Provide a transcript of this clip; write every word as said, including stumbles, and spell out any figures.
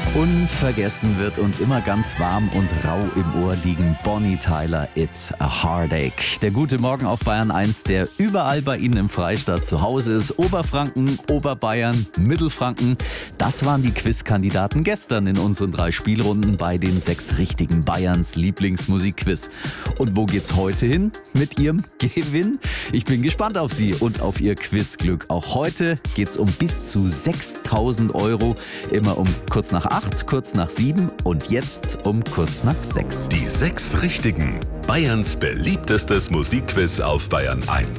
Unvergessen wird uns immer ganz warm und rau im Ohr liegen. Bonnie Tyler, It's a Heartache. Der gute Morgen auf Bayern eins, der überall bei Ihnen im Freistaat zu Hause ist. Oberfranken, Oberbayern, Mittelfranken. Das waren die Quizkandidaten gestern in unseren drei Spielrunden bei den sechs richtigen Bayerns Lieblingsmusikquiz. Und wo geht's heute hin mit Ihrem Gewinn? Ich bin gespannt auf Sie und auf Ihr Quizglück. Auch heute geht's um bis zu sechstausend Euro. Immer um kurz nach acht, kurz nach sieben und jetzt um kurz nach sechs. Die sechs Richtigen. Bayerns beliebtestes Musikquiz auf Bayern eins.